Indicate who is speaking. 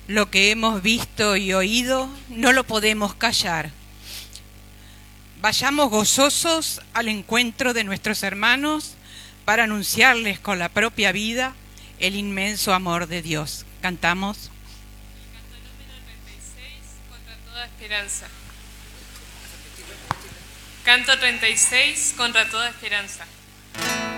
Speaker 1: Lo que hemos visto y oído no lo podemos callar. Vayamos gozosos al encuentro de nuestros hermanos para anunciarles con la propia vida el inmenso amor de Dios. Cantamos.
Speaker 2: Canto número 36, Contra toda esperanza. Canto 36, Contra toda esperanza.